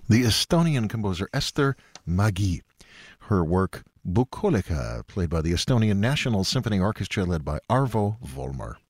the Estonian composer Ester Mägi. Her work Bukolika, played by the Estonian National Symphony Orchestra led by Arvo Volmer.